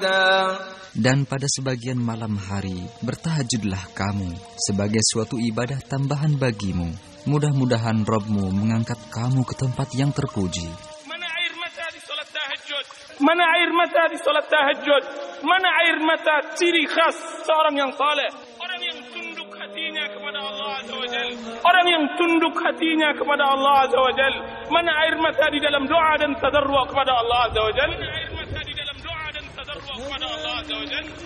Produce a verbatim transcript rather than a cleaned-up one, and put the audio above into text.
فردا. Dan pada sebagian malam hari, bertahajudlah kamu sebagai suatu ibadah tambahan bagimu. Mudah-mudahan Rabb-mu mengangkat kamu ke tempat yang terpuji. Mana air mata di salat tahajud? Mana air mata di salat tahajud? Mana air mata ciri khas seorang yang saleh? Orang yang tunduk hatinya kepada Allah Azza wa Jalla. Orang yang tunduk hatinya kepada Allah Azza wa Jalla. Mana air mata di dalam doa dan tadarru' kepada Allah Azza wa Jalla? Mana air mata di dalam doa dan tadarru' kepada Allah Azza wa Jalla?